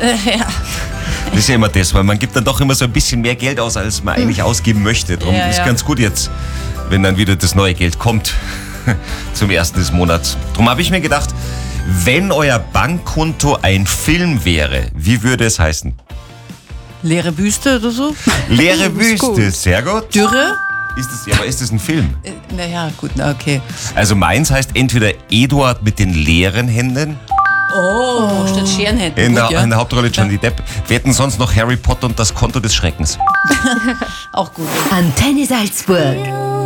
Ja. Das ist ja immer das, weil man gibt dann doch immer so ein bisschen mehr Geld aus, als man eigentlich ausgeben möchte. Darum Ja, ist ja. ganz gut jetzt, wenn dann wieder das neue Geld kommt zum 1. des Monats. Darum habe ich mir gedacht, wenn euer Bankkonto ein Film wäre, wie würde es heißen? Leere Büste oder so? Leere Ist Wüste, gut. sehr gut. Dürre? Aber ist das ein Film? Naja, gut, na okay. Also meins heißt entweder Eduard mit den leeren Händen, Oh, statt Scherenhänden. in der, Gut, ja. in der Hauptrolle Johnny Depp. Wir hätten sonst noch Harry Potter und das Konto des Schreckens. Auch gut. Antenne Salzburg.